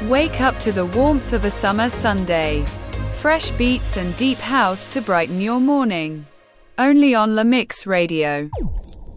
Wake up to the warmth of a summer Sunday. Fresh beats and deep house to brighten your morning. Only on La Mix Radio.